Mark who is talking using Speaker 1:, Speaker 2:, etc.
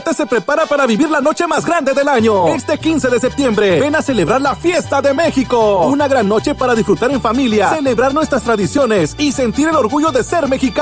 Speaker 1: se prepara para vivir la noche más grande del año. Este 15 de septiembre, ven a celebrar la Fiesta de México. Una gran noche para disfrutar en familia, celebrar nuestras tradiciones y sentir el orgullo de ser mexicano.